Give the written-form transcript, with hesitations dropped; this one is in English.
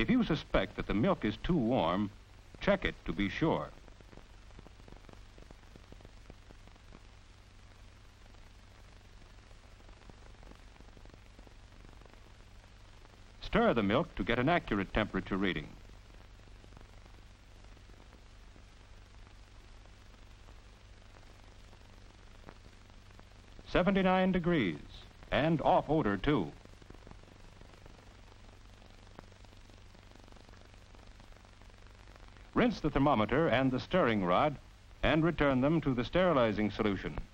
If you suspect that the milk is too warm, check it to be sure. Stir the milk to get an accurate temperature reading. "79 degrees, and off odor too." Rinse the thermometer and the stirring rod and return them to the sterilizing solution.